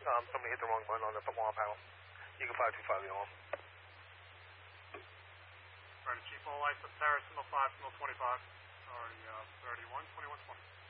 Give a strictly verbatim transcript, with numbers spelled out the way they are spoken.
Um, somebody hit the wrong button on the wall panel. You can five two five the alarm. Alright, Chief, all lights up Terrace, Signal five, Signal twenty-five. Sorry, uh, thirty-one, twenty-one, twenty.